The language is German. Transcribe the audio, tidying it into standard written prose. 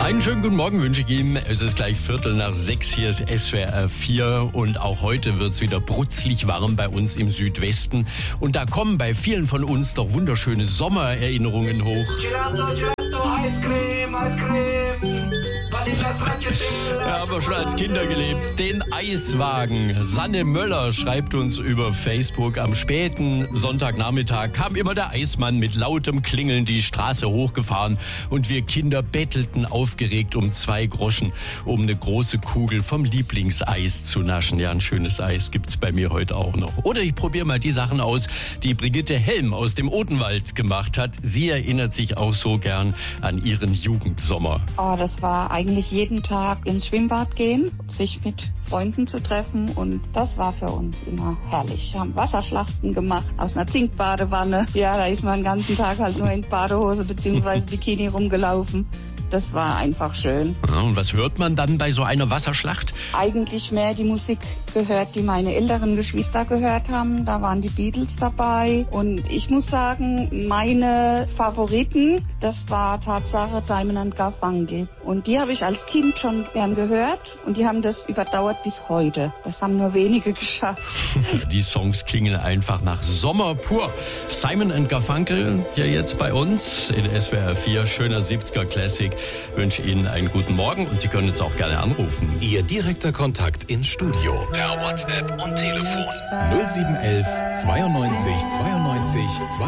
Einen schönen guten Morgen wünsche ich Ihnen. Es ist gleich 5:45. Hier ist SWR 4 und auch heute wird es wieder brutzlig warm bei uns im Südwesten. Und da kommen bei vielen von uns doch wunderschöne Sommererinnerungen hoch. Gelato, Gelato, Ice Cream, Ice Cream. Ja, haben wir schon als Kinder gelebt. Den Eiswagen. Sanne Möller schreibt uns über Facebook. Am späten Sonntagnachmittag kam immer der Eismann mit lautem Klingeln die Straße hochgefahren und wir Kinder bettelten aufgeregt um 2 Groschen, um eine große Kugel vom Lieblingseis zu naschen. Ja, ein schönes Eis gibt's bei mir heute auch noch. Oder ich probiere mal die Sachen aus, die Brigitte Helm aus dem Odenwald gemacht hat. Sie erinnert sich auch so gern an ihren Jugendsommer. Oh, das war eigentlich jeden Tag ins Schwimmbad gehen, sich mit Freunden zu treffen und das war für uns immer herrlich. Wir haben Wasserschlachten gemacht aus einer Zinkbadewanne. Ja, da ist man den ganzen Tag halt nur in Badehose bzw. Bikini rumgelaufen. Das war einfach schön. Ja, und was hört man dann bei so einer Wasserschlacht? Eigentlich mehr die Musik gehört, die meine älteren Geschwister gehört haben. Da waren die Beatles dabei. Und ich muss sagen, meine Favoriten, das war Tatsache Simon & Garfunkel. Und die habe ich als Kind schon gern gehört. Und die haben das überdauert bis heute. Das haben nur wenige geschafft. Die Songs klingen einfach nach Sommer pur. Simon & Garfunkel hier jetzt bei uns in SWR 4. Schöner 70er Classic. Ich wünsche Ihnen einen guten Morgen und Sie können uns auch gerne anrufen. Ihr direkter Kontakt ins Studio. Per WhatsApp und Telefon 0711 92 92